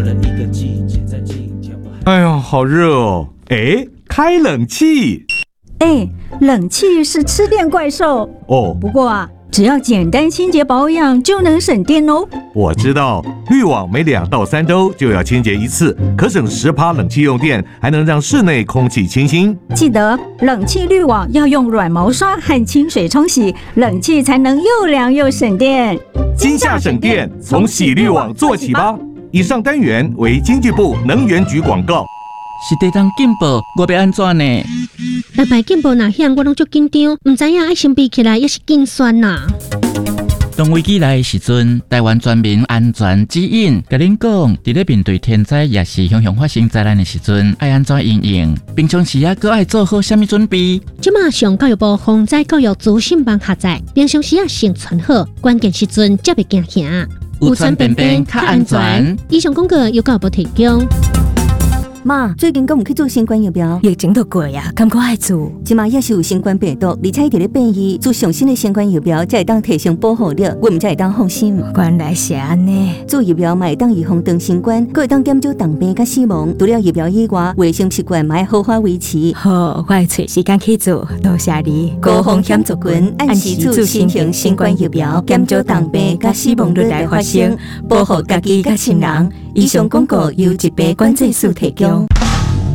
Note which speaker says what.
Speaker 1: 哎呀，好热哦！哎，开冷气。
Speaker 2: 哎，冷气是吃电怪兽
Speaker 1: 哦。
Speaker 2: 不过啊，只要简单清洁保养就能省电哦。
Speaker 1: 我知道，滤网每2到3周就要清洁一次，可省10%冷气用电，还能让室内空气清新。
Speaker 2: 记得冷气滤网要用软毛刷和清水冲洗，冷气才能又凉又省电。
Speaker 1: 今夏省电，从洗滤网做起吧。以上单元为经济部能源局广告。
Speaker 3: 是地当进步，我要安怎呢？
Speaker 4: 台牌进步哪样，我拢足紧张，唔知影爱先比起来也是紧酸呐。
Speaker 3: 当危机来的时阵，台湾全民安全指引，甲恁讲，伫咧面对天灾也是雄发生灾难的时阵，爱安怎应应？平常时啊，搁爱做好啥物准备？
Speaker 4: 即马上教育部防灾教育资讯网下载，平常时啊先存好，关键时阵才袂惊吓。
Speaker 3: 有传便便较安全。
Speaker 4: 以上广告由教育部提供。
Speaker 5: 妈，最近敢有去做新冠疫苗？
Speaker 6: 疫情都过啊，感觉爱做。
Speaker 5: 即马也是有新冠病毒，而且伊伫咧变异，做上新的新冠疫苗才会当提升保护力，阮才会当放心。
Speaker 6: 原来是安尼。
Speaker 5: 做疫苗嘛会当预防长新冠，佫会当减少重病甲死亡。除了疫苗以外，卫生习惯嘛要好好维持。
Speaker 6: 好，我会找时间去做，多谢你。
Speaker 5: 高风险族群按时做新型新冠疫苗，减少重病甲死亡率来发生，保护家己甲亲人。以上广告由疾病管制署提供。